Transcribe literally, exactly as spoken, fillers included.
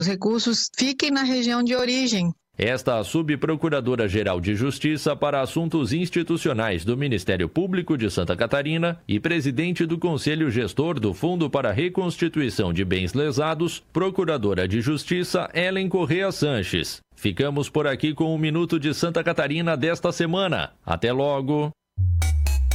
os recursos fiquem na região de origem. Esta a subprocuradora-geral de Justiça para Assuntos Institucionais do Ministério Público de Santa Catarina e presidente do Conselho Gestor do Fundo para a Reconstituição de Bens Lesados, procuradora de Justiça Ellen Correa Sanches. Ficamos por aqui com o Minuto de Santa Catarina desta semana. Até logo!